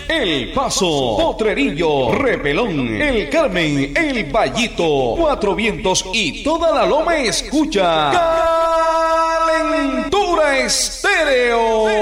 El Paso, Potrerillo, Repelón, El Carmen, El Vallito, Cuatro Vientos y toda la Loma escucha Calentura Estéreo.